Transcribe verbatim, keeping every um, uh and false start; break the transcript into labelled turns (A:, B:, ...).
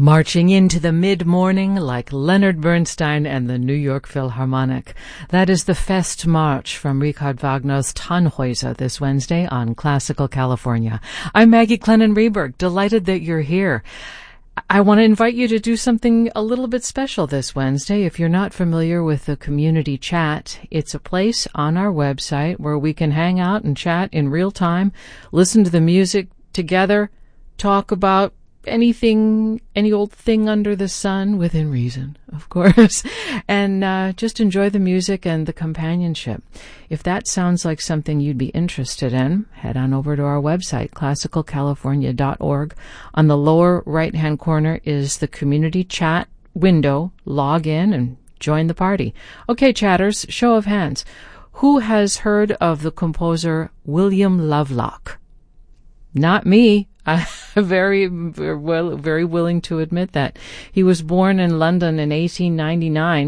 A: Marching into the mid-morning like Leonard Bernstein and the New York Philharmonic. That is the Fest March from Richard Wagner's Tannhäuser this Wednesday on Classical California. I'm Maggie Clennon-Reberg, delighted that you're here. I want to invite you to do something a little bit special this Wednesday. If you're not familiar with the community chat, it's a place on our website where we can hang out and chat in real time, listen to the music together, talk about anything, any old thing under the sun, within reason, of course, and uh, just enjoy the music and the companionship. If that sounds like something you'd be interested in, head on over to our website, classical california dot org. On the lower right-hand corner is the community chat window. Log in and join the party. Okay, chatters, show of hands. Who has heard of the composer William Lovelock? Not me. I'm very, very, well, very willing to admit that. He was born in London in eighteen ninety-nine.